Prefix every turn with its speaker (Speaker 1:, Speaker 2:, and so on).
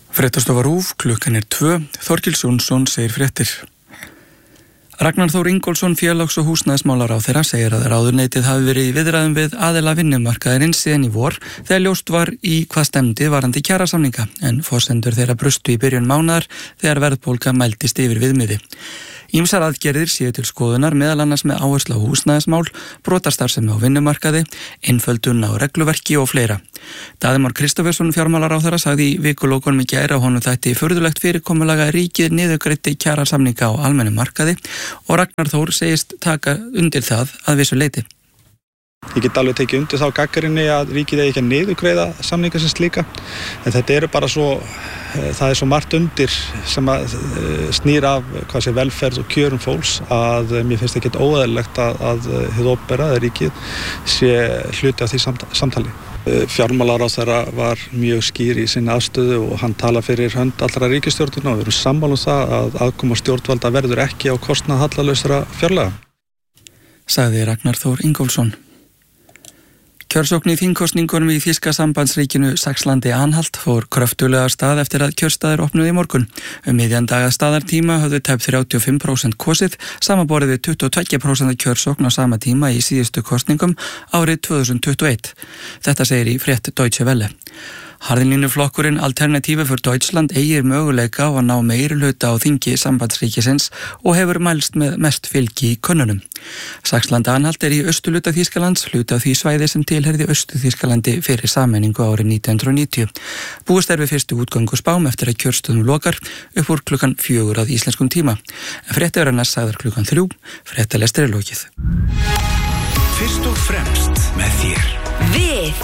Speaker 1: Fréttastofa RÚV, klukkan 2, Þorkils Jónsson segir fréttir. Ragnar Þór Ingólfsson, félags- og húsnæðismálaráðherra, segir að ráðuneytið hafi verið í viðræðum við aðila vinnumarkaðarins síðan í vor þegar ljóst var í hvað stefndi varðandi kjarasamninga, en forsendur þeirra brustu í byrjun mánaðar þegar verðbólga mældist yfir viðmiði. Ýmsar aðgerðir séu til skoðunar, meðal annars með áherslu á húsnæðismál, brotastarfsemi á vinnumarkaði, einföldun á regluverki og fleira. Daði Már Kristófersson, fjármálaráðherra, sagði í vikulókunum í gær að honum þætti furðulegt fyrirkomulag að ríkið niðurgreiddi kjarasamninga á almennum markaði og Ragnar Þór segist taka undir það að vissu leyti.
Speaker 2: Ég get alveg tekið undir þá gagnrýni að ríkið eigi ekki að niðurgreiða samninga sem slíka, en þetta eru bara það er svo margt undir sem að snýr af velferð og kjörum fólks að mér finnst ekki óeðlilegt að hið opinbera eða ríkið sé hluti af því samtali. Fjármálaráðherra var mjög skýr í sinni afstöðu og hann tala fyrir hönd allra ríkisstjórnina og við erum sammála það að aðkoma stjórnvalda verður ekki á kostnað hallalausra fjárlaga.
Speaker 1: Sagði Ragnar Þór Ingólfsson. Kjörsókn í þingkosningunum í þýska sambandsríkinu Saxlandi-Anhalt fór kröftulega af stað eftir að kjörstaðir opnuðu í morgun. Miðjan dag að staðartíma höfðu tæp 35% kosið, samanborið við 22% kjörsókn á sama tíma í síðustu kosningum árið 2021. Þetta segir í frétt Deutsche Welle. Harðinlínuflokkurinn Alternative für Deutschland eigir möguleika á að ná meirihluta á þingi sambandsríkisins og hefur mælst með mest fylgi í könnunum. Saxlandi-Anhalt í austurhluta Þýskalands, hluti af því svæði sem tilheyrði Austur-Þýskalandi fyrir sameiningu árið 1990. Búist við fyrstu útgöngu spám eftir að kjörstöðum lokar upp úr klukkan 4 að íslenskum tíma. En fréttaverðarnar sagðar klukkan 3, fréttalestir lokið.
Speaker 3: Fyrst og fremst með þér. Við